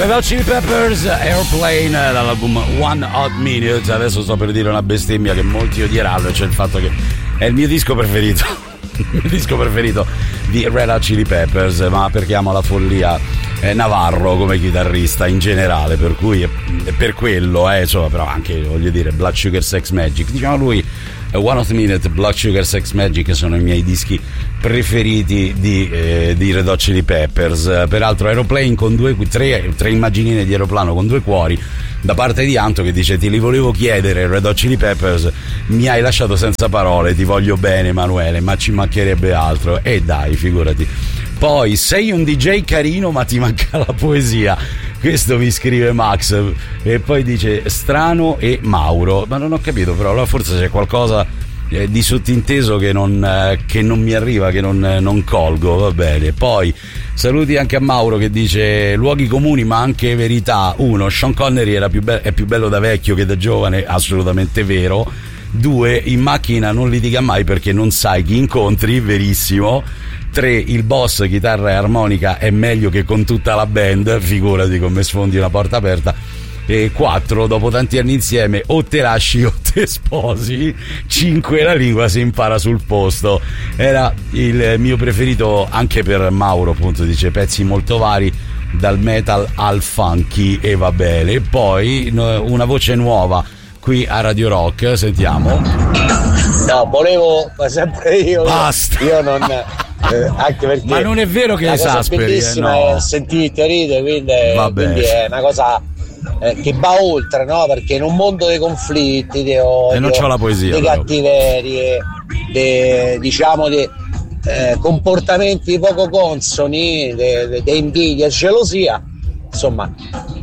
Red Hot Chili Peppers, Airplane, dall'album One Hot Minute. Adesso sto per dire una bestemmia che molti odieranno, cioè il fatto che è il mio disco preferito. Il mio disco preferito di Red Hot Chili Peppers, ma perché amo la follia Navarro come chitarrista in generale, per cui è per quello, insomma, però anche, voglio dire, Blood Sugar Sex Magic, diciamo lui, One Hot Minute, Blood Sugar Sex Magic sono i miei dischi preferiti di Red Hot Chili Peppers. Peraltro Aeroplane con tre immaginine di aeroplano con due cuori da parte di Anto, che dice: ti li volevo chiedere, Red Hot Chili Peppers, mi hai lasciato senza parole, ti voglio bene Emanuele, ma ci mancherebbe altro. E dai, figurati. Poi sei un DJ carino ma ti manca la poesia, questo mi scrive Max. E poi dice strano e Mauro, ma non ho capito, però allora forse c'è qualcosa di sottinteso che non mi arriva, che non colgo, va bene. Poi saluti anche a Mauro che dice luoghi comuni ma anche verità. 1. Sean Connery è più bello da vecchio che da giovane, assolutamente vero. 2. In macchina non litiga mai perché non sai chi incontri, verissimo. 3. Il boss chitarra e armonica è meglio che con tutta la band, figurati come sfondi una porta aperta. E 4. Dopo tanti anni insieme o te lasci o te sposi. 5. La lingua si impara sul posto. Era il mio preferito anche per Mauro, appunto, dice pezzi molto vari dal metal al funky, e va bene. E poi una voce nuova qui a Radio Rock, sentiamo. No, volevo, ma sempre io. Basta. Io non anche perché ma non è vero che esasperi, bellissima no. È sentirti ridere, quindi è una cosa che va oltre, no? Perché in un mondo dei conflitti, di odio, e non c'ho la poesia, di cattiverie, diciamo di comportamenti poco consoni, di invidia e gelosia, insomma,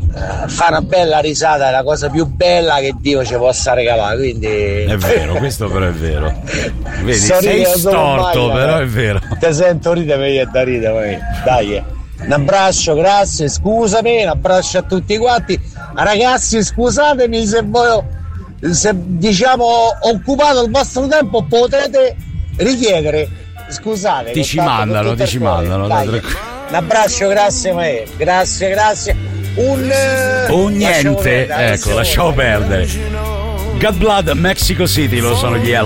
fa una bella risata è la cosa più bella che Dio ci possa regalare, quindi è vero, questo però è vero. Vedi, sei storto, però è vero. Ti sento ridere, meglio da ridere, dai. Un abbraccio, grazie, scusami, un abbraccio a tutti quanti. Ragazzi, scusatemi se diciamo ho occupato il vostro tempo, potete richiedere. Scusate. Ti ci mandano. Un abbraccio, grazie Mae. Grazie. Un niente, ecco, lasciamo perdere. God Blood, Mexico City, lo sono gli